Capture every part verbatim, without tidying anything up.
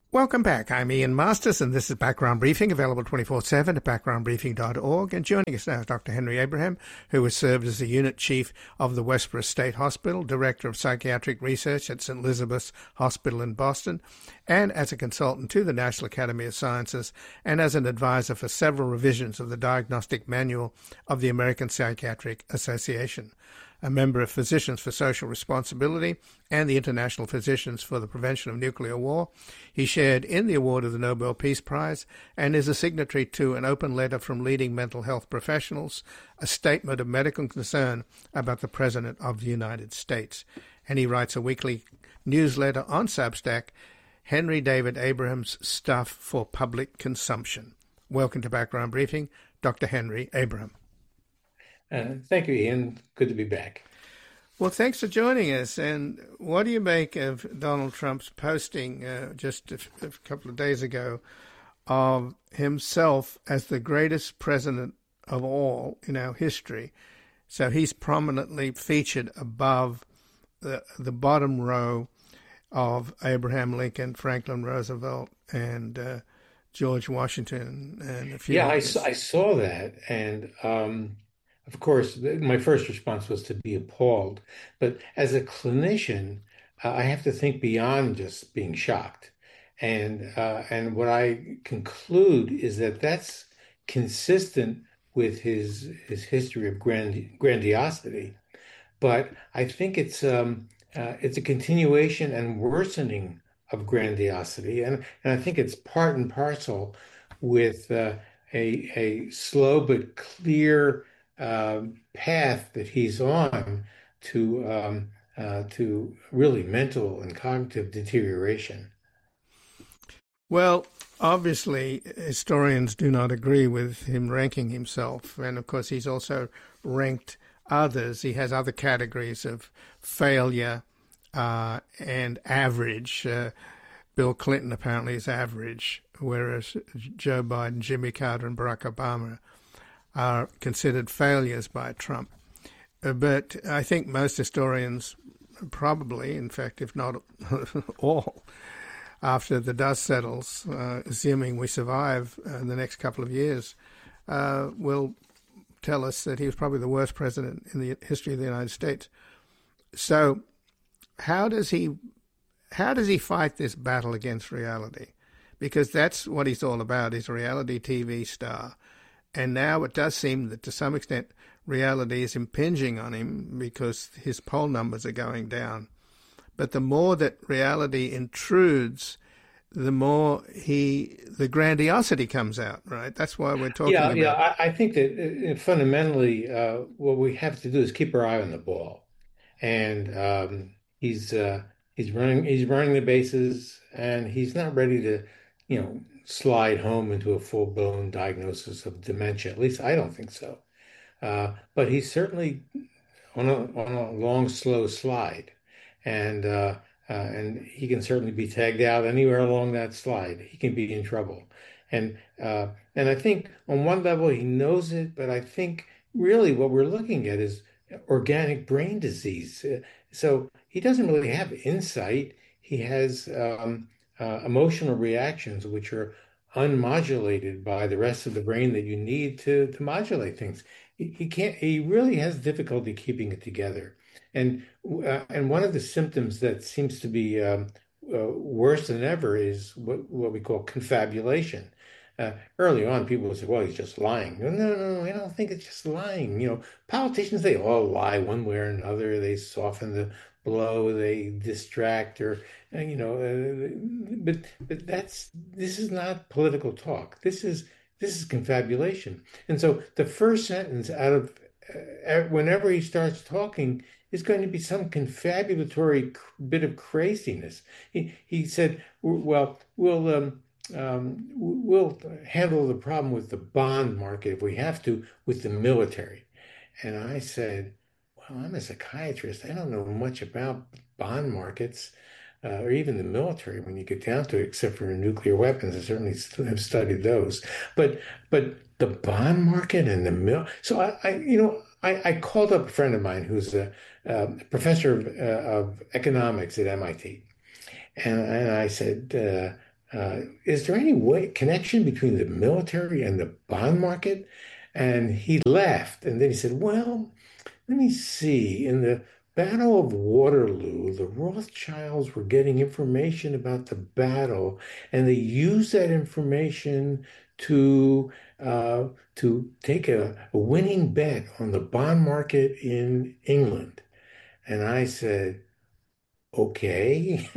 Welcome back. I'm Ian Masters, and this is Background Briefing, available twenty-four seven at background briefing dot org. And joining us now is Doctor Henry Abraham, who has served as the unit chief of the Westboro State Hospital, director of psychiatric research at Saint Elizabeth's Hospital in Boston, and as a consultant to the National Academy of Sciences, and as an advisor for several revisions of the Diagnostic Manual of the American Psychiatric Association. A member of Physicians for Social Responsibility and the International Physicians for the Prevention of Nuclear War. He shared in the award of the Nobel Peace Prize and is a signatory to an open letter from leading mental health professionals, a statement of medical concern about the President of the United States. And he writes a weekly newsletter on Substack, Henry David Abraham's Stuff for Public Consumption. Welcome to Background Briefing, Doctor Henry Abraham. Uh, thank you, Ian. Good to be back. Well, thanks for joining us. And what do you make of Donald Trump's posting uh, just a, a couple of days ago of himself as the greatest president of all in our history? So he's prominently featured above the, the bottom row of Abraham Lincoln, Franklin Roosevelt, and uh, George Washington, and a few Yeah, I, others. I saw that, and um, of course, my first response was to be appalled. But as a clinician, uh, I have to think beyond just being shocked. And uh, and what I conclude is that that's consistent with his his history of grand, grandiosity. But I think it's um, uh, it's a continuation and worsening of grandiosity, and and I think it's part and parcel with uh, a a slow but clear Uh, path that he's on to um, uh, to really mental and cognitive deterioration. Well, obviously, historians do not agree with him ranking himself. And, of course, he's also ranked others. He has other categories of failure uh, and average. Uh, Bill Clinton apparently is average, whereas Joe Biden, Jimmy Carter, and Barack Obama are considered failures by Trump. Uh, but I think most historians probably, in fact, if not all, after the dust settles, uh, assuming we survive uh, the next couple of years, uh, will tell us that he was probably the worst president in the history of the United States. So how does he how does he fight this battle against reality? Because that's what he's all about. He's a reality T V star. And now it does seem that to some extent reality is impinging on him because his poll numbers are going down. But the more that reality intrudes, the more he, the grandiosity comes out, right? That's why we're talking yeah, about. Yeah, I, I think that uh, fundamentally uh, what we have to do is keep our eye on the ball. And um, he's uh, he's running he's running the bases, and he's not ready to, you know, slide home into a full-blown diagnosis of dementia. At least I don't think so. Uh, but he's certainly on a on a long, slow slide, and uh, uh, and he can certainly be tagged out anywhere along that slide. He can be in trouble, and uh, and I think on one level he knows it, but I think really what we're looking at is organic brain disease. Uh, So he doesn't really have insight. He has um, uh, emotional reactions which are unmodulated by the rest of the brain that you need to, to modulate things. He, he can't. He really has difficulty keeping it together. And uh, and one of the symptoms that seems to be um, uh, worse than ever is what what we call confabulation. Uh, early on, people would say, "Well, he's just lying." No, no, no, I don't think it's just lying. You know, politicians, they all lie one way or another. They soften the blow, they distract, or uh, you know, uh, but but that's this is not political talk. This is this is confabulation. And so the first sentence out of uh, whenever he starts talking is going to be some confabulatory bit of craziness. He he said, "Well, we'll." Um, Um, we'll handle the problem with the bond market if we have to with the military." And I said, well, I'm a psychiatrist. I don't know much about bond markets uh, or even the military when you get down to it, except for nuclear weapons. I certainly have studied those. But but the bond market and the mil. So I, I you know, I, I called up a friend of mine who's a, a professor of, uh, of economics at M I T. And, and I said, uh, uh, is there any way connection between the military and the bond market? And he laughed, and then he said, "Well, let me see. In the Battle of Waterloo, the Rothschilds were getting information about the battle, and they used that information to uh, to take a, a winning bet on the bond market in England." And I said, okay.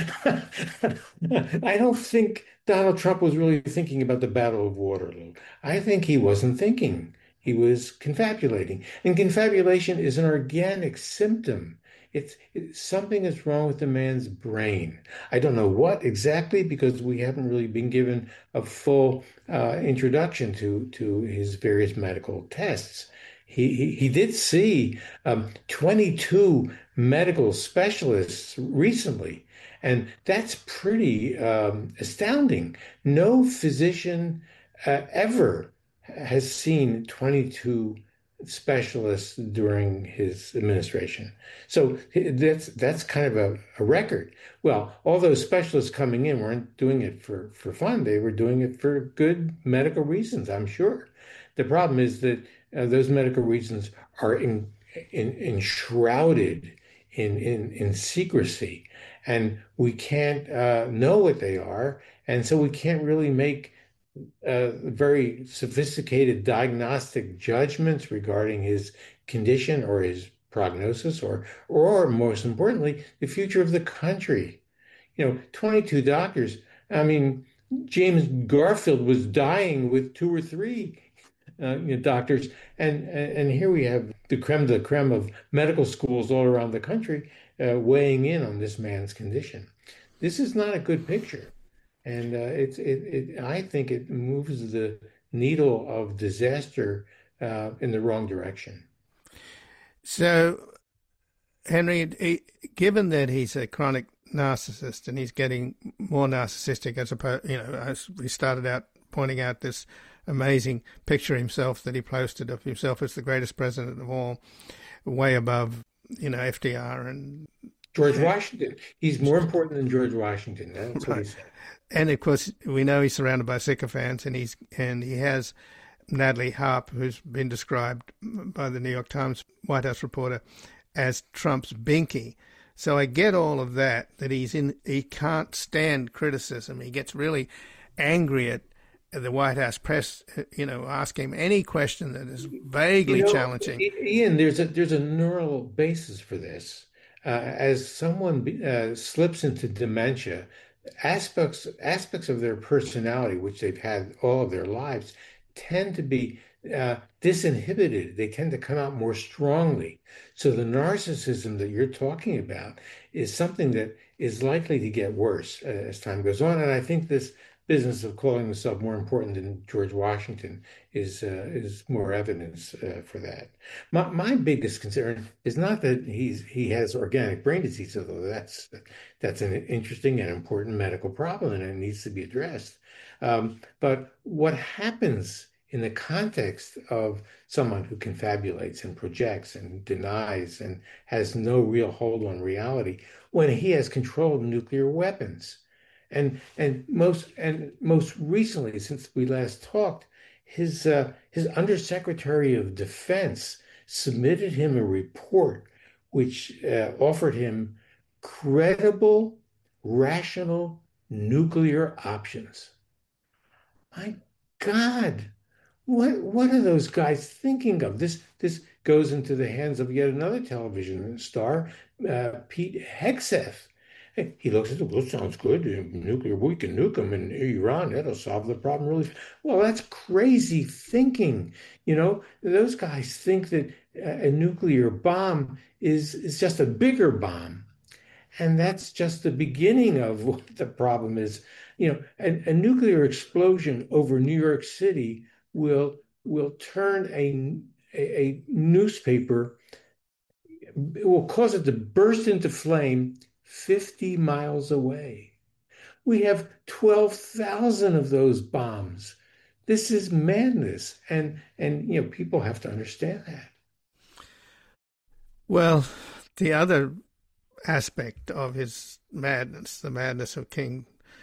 I don't think Donald Trump was really thinking about the Battle of Waterloo. I think he wasn't thinking. He was confabulating. And confabulation is an organic symptom. It's, it's something is wrong with the man's brain. I don't know what exactly because we haven't really been given a full uh, introduction to, to his various medical tests. He, he, he did see um, twenty-two medical specialists recently, and that's pretty um, astounding. No physician uh, ever has seen twenty-two specialists during his administration. So that's that's kind of a, a record. Well, all those specialists coming in weren't doing it for, for fun. They were doing it for good medical reasons, I'm sure. The problem is that uh, those medical reasons are in, in, enshrouded in, in, in secrecy, and we can't uh, know what they are, and so we can't really make uh, very sophisticated diagnostic judgments regarding his condition or his prognosis, or, or most importantly, the future of the country. You know, twenty-two doctors. I mean, James Garfield was dying with two or three uh, you know, doctors, and, and and here we have the creme de la creme of medical schools all around the country uh, weighing in on this man's condition. This is not a good picture, and uh, it's it, it I think it moves the needle of disaster uh, in the wrong direction. So, Henry, he, given that he's a chronic narcissist and he's getting more narcissistic as opposed, you know, as we started out pointing out this amazing picture of himself that he posted of himself as the greatest president of all, way above, you know, F D R and George Washington. He's more important than George Washington. That's what he said. And of course, we know he's surrounded by sycophants, and he's and he has Natalie Harp, who's been described by the New York Times White House reporter as Trump's binky. So I get all of that, that he's in, he can't stand criticism. He gets really angry at the White House press, you know, ask him any question that is vaguely you know, challenging. Ian, there's a there's a neural basis for this. Uh, as someone uh, slips into dementia, aspects aspects of their personality, which they've had all of their lives, tend to be uh, disinhibited. They tend to come out more strongly. So the narcissism that you're talking about is something that is likely to get worse uh, as time goes on. And I think this business of calling himself more important than George Washington is uh, is more evidence uh, for that. My my biggest concern is not that he's he has organic brain disease, although that's that's an interesting and important medical problem and it needs to be addressed. Um, but what happens in the context of someone who confabulates and projects and denies and has no real hold on reality when he has controlled nuclear weapons? And and most and most recently, since we last talked, his uh, his Undersecretary of Defense submitted him a report which uh, offered him credible, rational nuclear options. My God, what what are those guys thinking of? This this goes into the hands of yet another television star, uh, Pete Hegseth. He looks at it, well, sounds good. Nuclear, we can nuke them in Iran. That'll solve the problem really. Well, that's crazy thinking. You know, those guys think that a nuclear bomb is, is just a bigger bomb. And that's just the beginning of what the problem is. You know, a, a nuclear explosion over New York City will will turn a, a, a newspaper, it will cause it to burst into flame fifty miles away. We have twelve thousand of those bombs. This is madness. And, and, you know, people have to understand that. Well, the other aspect of his madness, the madness of King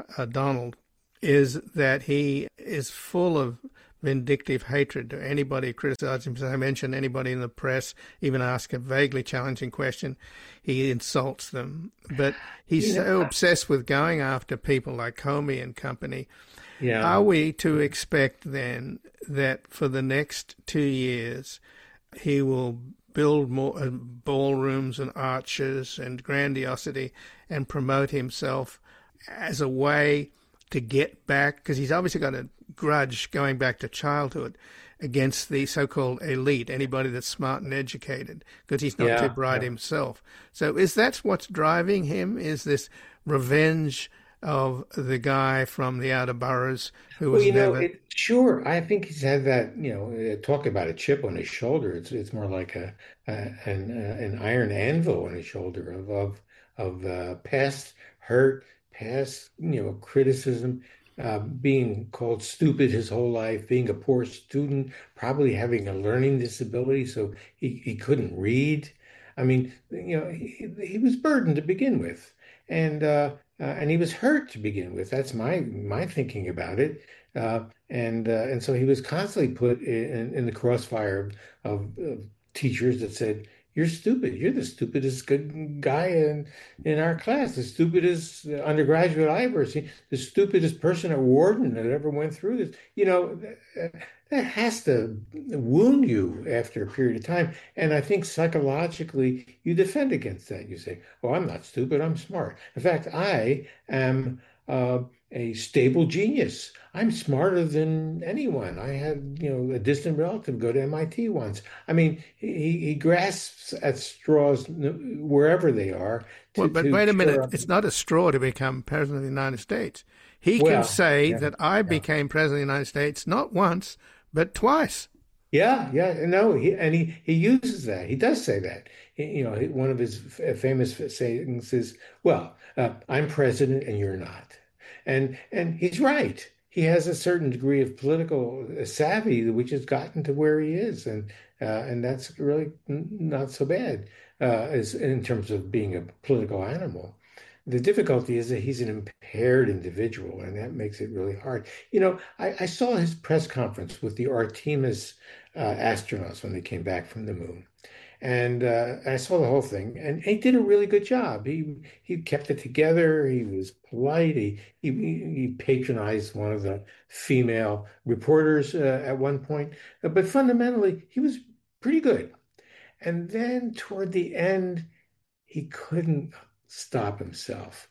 uh, Donald, is that he is full of vindictive hatred to anybody who criticizes him. As I mentioned, anybody in the press, even ask a vaguely challenging question, he insults them. But he's yeah. so obsessed with going after people like Comey and company. Yeah. Are we to expect then that for the next two years he will build more uh, ballrooms and arches and grandiosity and promote himself as a way to get back, because he's obviously got a grudge going back to childhood against the so-called elite, anybody that's smart and educated, because he's not yeah, too bright yeah. himself. So is that what's driving him, is this revenge of the guy from the outer boroughs who was well, you never... know, it, sure, I think he's had that, you know, talk about a chip on his shoulder. It's it's more like a, a an uh, an iron anvil on his shoulder of of, of uh, past hurt, past, you know, criticism, uh, being called stupid his whole life, being a poor student, probably having a learning disability, so he, he couldn't read. I mean, you know, he, he was burdened to begin with, and uh, uh, and he was hurt to begin with. That's my my thinking about it. Uh, and uh, and so he was constantly put in, in the crossfire of, of teachers that said, "You're stupid. You're the stupidest good guy in in our class. The stupidest undergraduate I ever seen. The stupidest person at Wharton that ever went through this." You know, that has to wound you after a period of time. And I think psychologically you defend against that. You say, "Oh, I'm not stupid. I'm smart. In fact, I am uh, a stable genius. I'm smarter than anyone. I had, you know, a distant relative go to M I T once." I mean, he, he grasps at straws wherever they are. To, well, but to wait a minute. up. It's not a straw to become president of the United States. He well, can say yeah, that I yeah. became president of the United States not once, but twice. Yeah, yeah, no, he, and he, he uses that. He does say that. He, you know, one of his famous sayings is, "Well, uh, I'm president and you're not." And and he's right. He has a certain degree of political savvy, which has gotten to where he is, and uh, and that's really not so bad uh, as in terms of being a political animal. The difficulty is that he's an impaired individual, and that makes it really hard. You know, I, I saw his press conference with the Artemis uh, astronauts when they came back from the moon. And uh, I saw the whole thing, and he did a really good job. He he kept it together. He was polite. He he, he patronized one of the female reporters uh, at one point, but fundamentally he was pretty good. And then toward the end, he couldn't stop himself,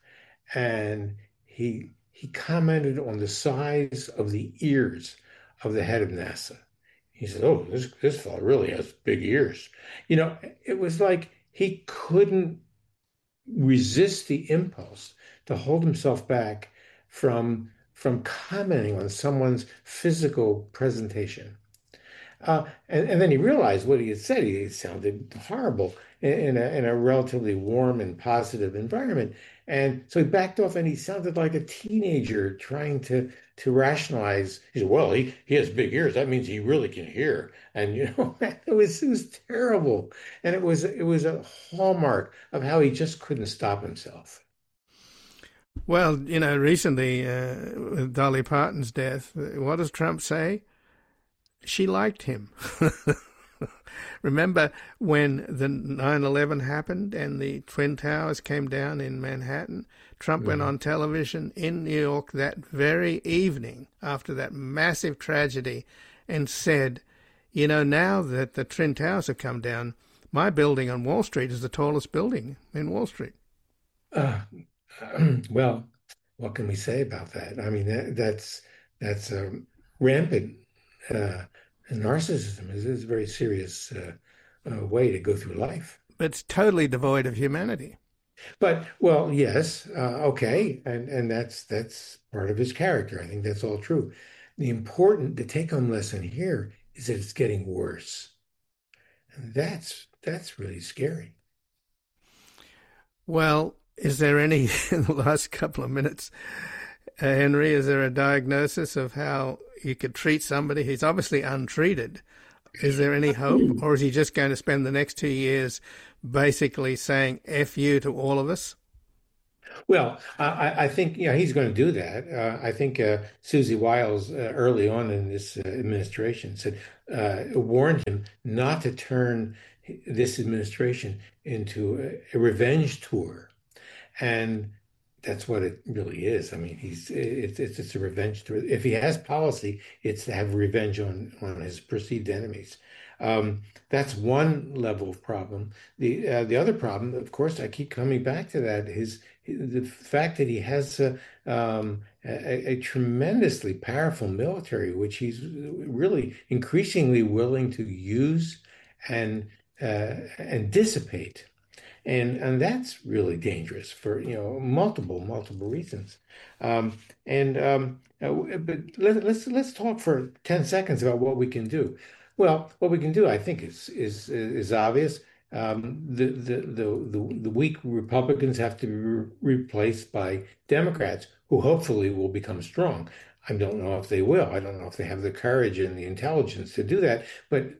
and he he commented on the size of the ears of the head of NASA. He said, "Oh, this this fellow really has big ears." You know, it was like he couldn't resist the impulse to hold himself back from from commenting on someone's physical presentation. Uh, and, and then he realized what he had said. He sounded horrible in, in, a, in a relatively warm and positive environment. And so he backed off, and he sounded like a teenager trying to to rationalize. He said, "Well, he, he has big ears. That means he really can hear." And, you know, it was it was terrible. And it was it was a hallmark of how he just couldn't stop himself. Well, you know, recently uh, with Dolly Parton's death, what does Trump say? She liked him. Remember when the nine eleven happened and the Twin Towers came down in Manhattan? Trump mm-hmm. went on television in New York that very evening after that massive tragedy and said, "You know, now that the Twin Towers have come down, my building on Wall Street is the tallest building in Wall Street." Uh, well, what can we say about that? I mean, that, that's that's um, rampant. Uh, narcissism is, is a very serious uh, uh, way to go through life. But it's totally devoid of humanity. But, well, yes, uh, okay, and and that's that's part of his character. I think that's all true. The important, the take-home lesson here is that it's getting worse, and that's that's really scary. Well, is there any in the last couple of minutes, uh, Henry? Is there a diagnosis of how you could treat somebody? He's obviously untreated. Is there any hope, or is he just going to spend the next two years basically saying F you to all of us? Well, I, I think you know he's going to do that. Uh, I think uh, Susie Wiles uh, early on in this uh, administration said uh, warned him not to turn this administration into a, a revenge tour, and that's what it really is. I mean, he's it's it's, it's a revenge tour. If he has policy, it's to have revenge on on his perceived enemies. Um, that's one level of problem. The uh, the other problem, of course, I keep coming back to that, is the fact that he has a, um, a, a tremendously powerful military, which he's really increasingly willing to use and uh, and dissipate. And and that's really dangerous for, you know, multiple, multiple reasons. Um, and um, uh, but let, let's let's talk for ten seconds about what we can do. Well, what we can do, I think, is is is obvious. Um, the, the the the the weak Republicans have to be re replaced by Democrats who hopefully will become strong. I don't know if they will. I don't know if they have the courage and the intelligence to do that, but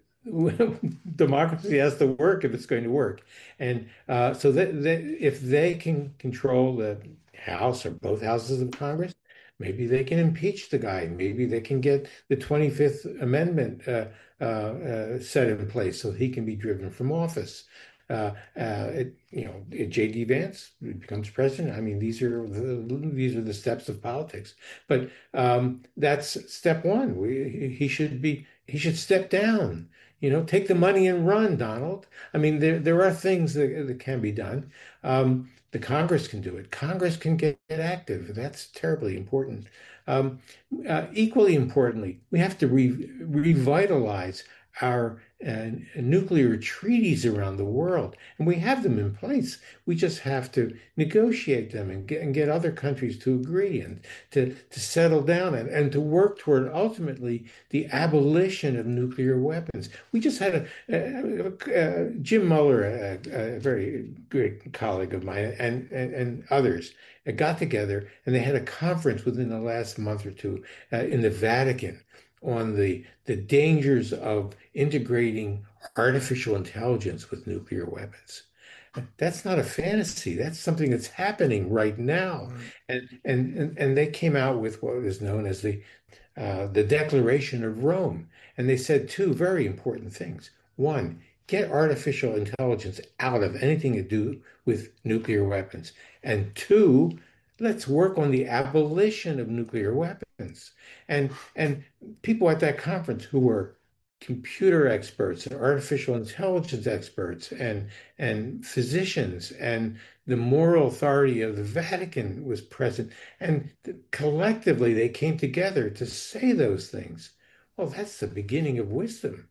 democracy has to work if it's going to work. And uh, so that, that if they can control the House or both houses of Congress, maybe they can impeach the guy. Maybe they can get the twenty-fifth Amendment uh, uh, uh, set in place so he can be driven from office. Uh, uh, it, you know, J D. Vance becomes president. I mean, these are the these are the steps of politics. But um, that's step one. We, he should be he should step down. You know, take the money and run, Donald. I mean, there there are things that, that can be done. Um, the Congress can do it. Congress can get, get active. That's terribly important. Um, uh, equally importantly, we have to re revitalize our uh, nuclear treaties around the world, and we have them in place. We just have to negotiate them and get and get other countries to agree and to to settle down and, and to work toward ultimately the abolition of nuclear weapons. We just had a, a, a, a Jim Mueller, a, a very great colleague of mine, and and, and others got together, and they had a conference within the last month or two uh, in the Vatican on the the dangers of integrating artificial intelligence with nuclear weapons. That's not a fantasy. That's something that's happening right now. Right. And and and, and they came out with what is known as the uh, the Declaration of Rome. And they said two very important things. One, get artificial intelligence out of anything to do with nuclear weapons. And two, let's work on the abolition of nuclear weapons. And and people at that conference who were computer experts and artificial intelligence experts and and physicians and the moral authority of the Vatican was present. And collectively they came together to say those things. Well, that's the beginning of wisdom.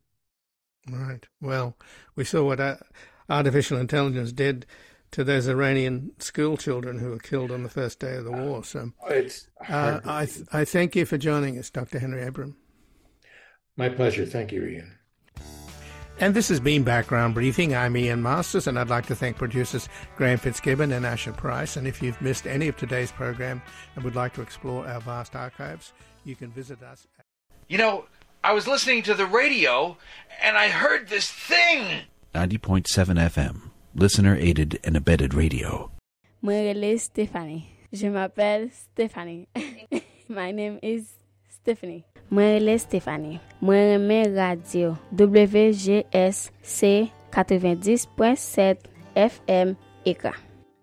Right. Well, we saw what uh, artificial intelligence did to those Iranian school children who were killed on the first day of the war. So it's uh, I, th I thank you for joining us, Doctor Henry Abram. My pleasure. Thank you, Ian. And this has been Background Briefing. I'm Ian Masters, and I'd like to thank producers Graham Fitzgibbon and Asher Price. And if you've missed any of today's program and would like to explore our vast archives, you can visit us. You know, I was listening to the radio, and I heard this thing. ninety point seven F M. Listener-aided and abetted radio. Moi relais Stéphanie. Je m'appelle Stéphanie. My name is Stephanie. Moi relais Stéphanie. Moi remets radio W G S C ninety point seven F M E K A.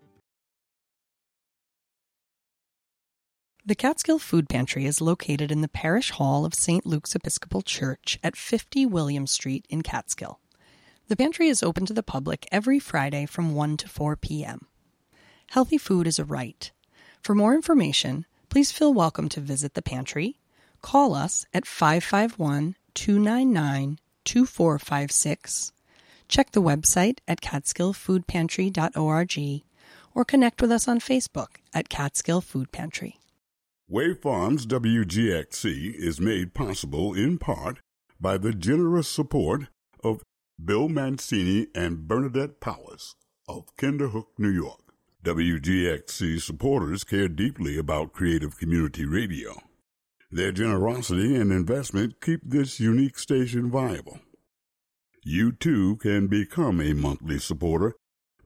The Catskill Food Pantry is located in the Parish Hall of Saint Luke's Episcopal Church at fifty William Street in Catskill. The pantry is open to the public every Friday from one to four p m Healthy food is a right. For more information, please feel welcome to visit the pantry, call us at five five one, two nine nine, two four five six, check the website at catskill food pantry dot org, or connect with us on Facebook at Catskill Food Pantry. Wave Farms W G X C is made possible in part by the generous support of Bill Mancini and Bernadette Powers of Kinderhook, New York. W G X C supporters care deeply about creative community radio. Their generosity and investment keep this unique station viable. You, too, can become a monthly supporter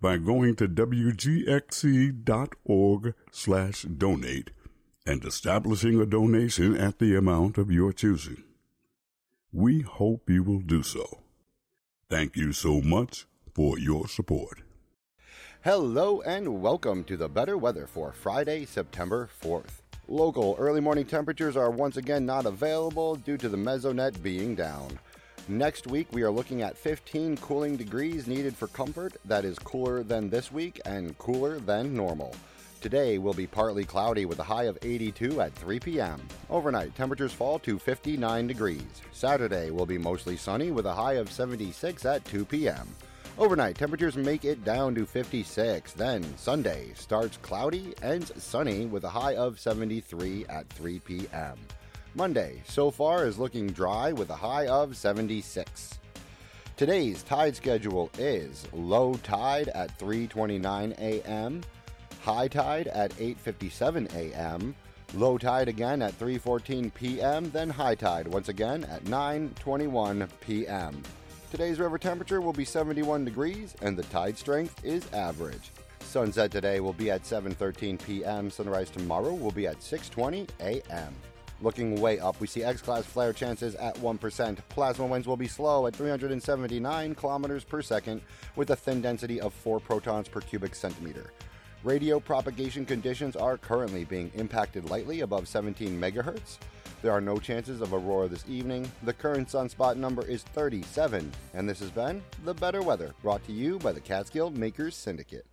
by going to w g x c dot org slash donate and establishing a donation at the amount of your choosing. We hope you will do so. Thank you so much for your support. Hello and welcome to the better weather for Friday, September fourth. Local early morning temperatures are once again not available due to the mesonet being down. Next week, we are looking at fifteen cooling degrees needed for comfort. That is cooler than this week and cooler than normal. Today will be partly cloudy with a high of eighty-two at three p.m. Overnight, temperatures fall to fifty-nine degrees. Saturday will be mostly sunny with a high of seventy-six at two p.m. Overnight, temperatures make it down to fifty-six. Then Sunday starts cloudy, ends sunny with a high of seventy-three at three p.m. Monday, so far, is looking dry with a high of seventy-six. Today's tide schedule is low tide at three twenty-nine a.m., high tide at eight fifty-seven a.m., low tide again at three fourteen p.m., then high tide once again at nine twenty-one p.m. Today's river temperature will be seventy-one degrees and the tide strength is average. Sunset today will be at seven thirteen p.m. Sunrise tomorrow will be at six twenty a.m. Looking way up, we see X-class flare chances at one percent. Plasma winds will be slow at three hundred seventy-nine kilometers per second with a thin density of four protons per cubic centimeter. Radio propagation conditions are currently being impacted lightly above seventeen megahertz. There are no chances of aurora this evening. The current sunspot number is thirty-seven. And this has been The Better Weather, brought to you by the Catskill Makers Syndicate.